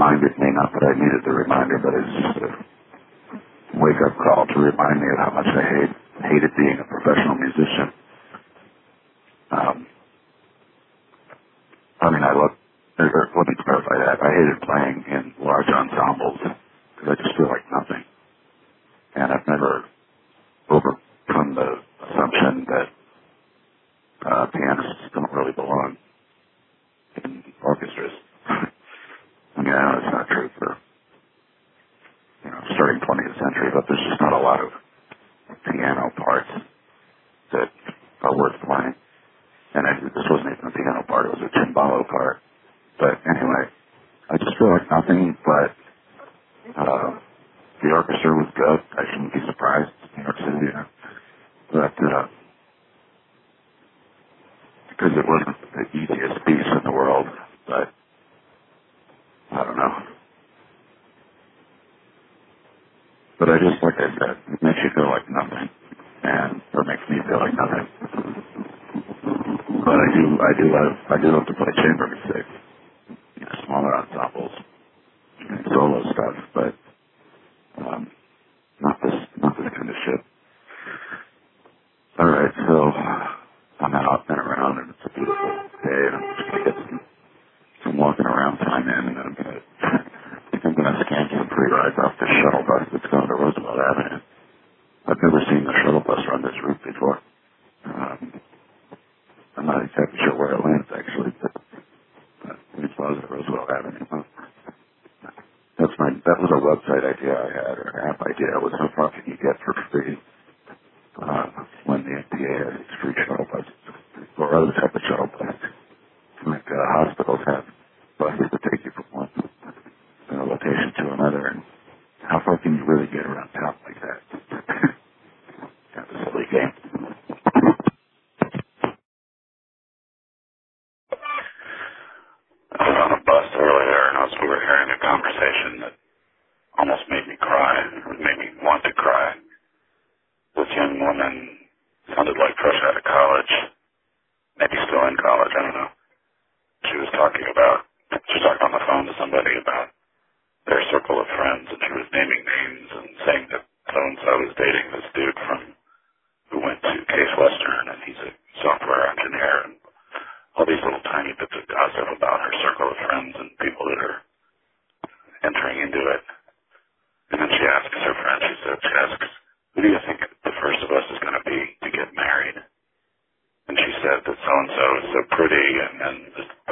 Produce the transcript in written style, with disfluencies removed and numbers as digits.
reminded me, not that I needed the reminder, but it's just a wake-up call to remind me of how much I hated being a professional musician. Let me clarify that. I hated playing in large ensembles because I just feel like nothing. And I've never overcome the assumption that pianists don't really belong in orchestras. I mean, I know it's not true for, starting 20th century, but there's just not a lot of piano parts that are worth playing. And this wasn't even a piano part, it was a timbalo part. But anyway, I just feel like nothing, but the orchestra was good. I shouldn't be surprised. It's New York City, But because it wasn't the easiest piece in the world, but I don't know. But I just, like I said, it makes you feel like nothing, or makes me feel like nothing. But I do love to play chamber music, smaller ensembles, and solo stuff, but not this kind of shit. All right, so I'm out and around, and it's a beautiful day, and I'm just gonna get some walking around time in, and then I'm gonna scan some free rides off the shuttle bus that's going to Roosevelt Avenue. I've never seen the shuttle bus run this route before. I'm not exactly sure where it lands, actually, but it's close at Roosevelt Avenue. That was a website idea I had, or an app idea. It was how far can you get for free when the MTA has its free shuttle buses, or other type of shuttle buses. Like hospitals have buses that take you from one location to another, and how far can you really get around town like that? Kind of a silly game. I was on a bus earlier, and I was overhearing a conversation that almost made me cry, or made me want to cry. This young woman sounded like fresh out of college, maybe still in college, I don't know. She was talking on the phone to somebody about their circle of friends, and she was naming names and saying that so-and-so is dating this dude who went to Case Western, and he's a software engineer, and all these little tiny bits of gossip about her circle of friends and people that are entering into it. And then she asks her friend, she asks, who do you think the first of us is going to be to get married? And she said that so-and-so is so pretty, and